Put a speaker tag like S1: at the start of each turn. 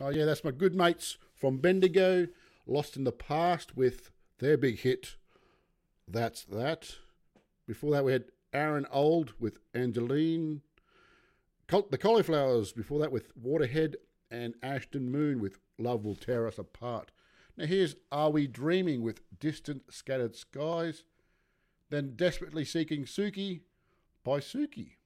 S1: yeah, that's my good mates from Bendigo, Lost in the Past with their big hit, That's That. Before that, we had Aaron Old with Angeline. The Cauliflowers before that with Waterhead, and Ashton Moon with Love Will Tear Us Apart. Now here's Are We Dreaming with Distant Scattered Skies. Then Desperately Seeking Suki by Suki.